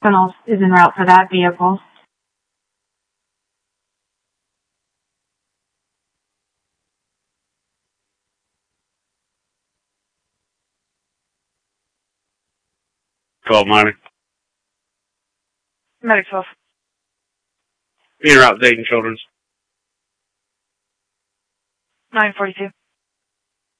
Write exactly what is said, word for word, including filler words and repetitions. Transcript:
Tunnels is en route for that vehicle. twelve Miami. Medic twelve. Being route Dayton Children's. nine forty-two.